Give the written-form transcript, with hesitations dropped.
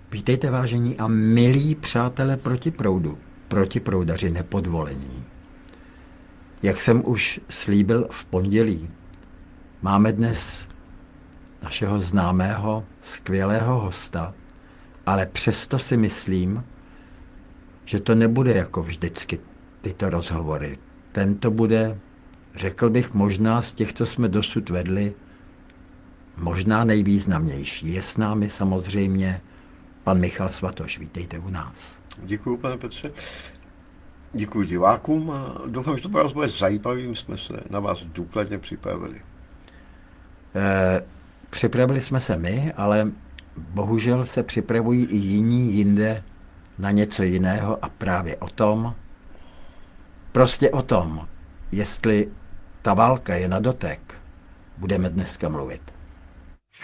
Vítejte, vážení a milí přátelé protiproudaři nepodvolení. Jak jsem už slíbil v pondělí, máme dnes našeho známého, skvělého hosta, ale přesto si myslím, že to nebude jako vždycky tyto rozhovory. Tento bude, řekl bych, možná z těch, co jsme dosud vedli, možná nejvýznamnější. Je s námi samozřejmě pan Michal Svatoš. Vítejte u nás. Děkuji, pane Petře. Děkuji divákům a doufám, že to pro vás bude zajímavý. My jsme se na vás důkladně připravili. Připravili jsme se my, ale bohužel se připravují i jiní jinde na něco jiného a právě o tom, jestli ta válka je na dotek, budeme dneska mluvit.